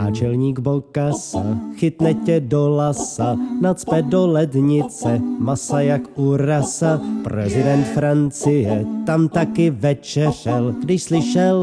Náčelník Bokassa chytne tě do lasa, nacpe do lednice, masa jak u rasa. Prezident Francie tam taky večeřel, když slyšel